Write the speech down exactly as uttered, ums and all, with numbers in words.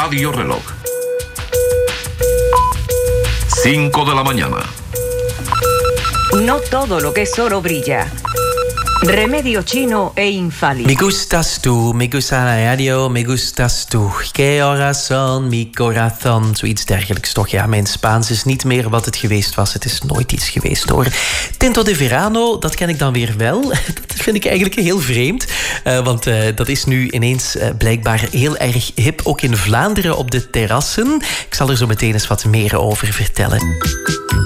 radioreloj. Cinco de la mañana. No todo lo que es oro brilla. Remedio chino e infalible. Me gustas tú, me gusta la radio, me gustas tú. Que horas son mi corazón. Zoiets dergelijks toch. Ja, mijn Spaans is niet meer wat het geweest was. Het is nooit iets geweest hoor. Tinto de Verano, dat ken ik dan weer wel. Dat vind ik eigenlijk heel vreemd. Uh, want uh, dat is nu ineens uh, blijkbaar heel erg hip. Ook in Vlaanderen op de terrassen. Ik zal er zo meteen eens wat meer over vertellen.